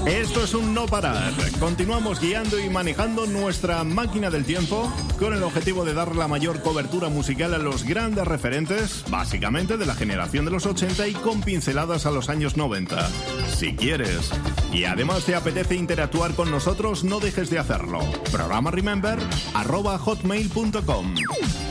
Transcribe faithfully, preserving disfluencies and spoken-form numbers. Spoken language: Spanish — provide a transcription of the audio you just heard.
Esto es un no parar. Continuamos guiando y manejando nuestra máquina del tiempo con el objetivo de dar la mayor cobertura musical a los grandes referentes, básicamente de la generación de los ochenta y con pinceladas a los años noventa. Si quieres y además te apetece interactuar con nosotros, no dejes de hacerlo. Programa remember arroba hotmail punto com.